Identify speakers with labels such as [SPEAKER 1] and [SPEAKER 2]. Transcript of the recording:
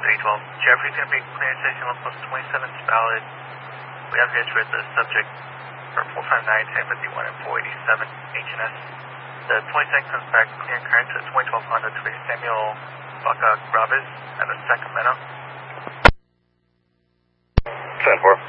[SPEAKER 1] 312. Jeffrey's going to be clearing station 1 plus 27's valid. We have hitch with the subject for 459, 1051, and 487 HNS. The 22nd comes back clearing current to 2012 Honda Toyota Samuel Baca Graves at the Sacramento.
[SPEAKER 2] 10-4.